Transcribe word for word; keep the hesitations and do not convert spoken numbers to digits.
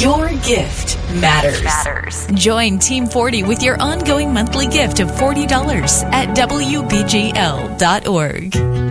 Your gift matters. matters. Join Team forty with your ongoing monthly gift of forty dollars at W B G L dot org.